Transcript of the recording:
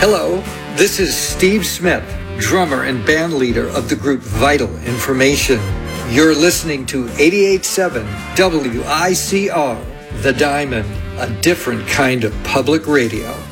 Hello, this is Steve Smith, drummer and band leader of the group Vital Information. You're listening to 88.7 WICR, The Diamond, a different kind of public radio.